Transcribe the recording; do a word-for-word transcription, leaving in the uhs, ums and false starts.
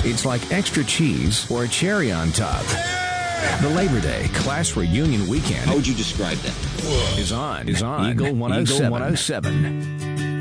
It's like extra cheese or a cherry on top. The Labor Day class reunion weekend. How would you describe that? Is on. Is on. Eagle one oh seven.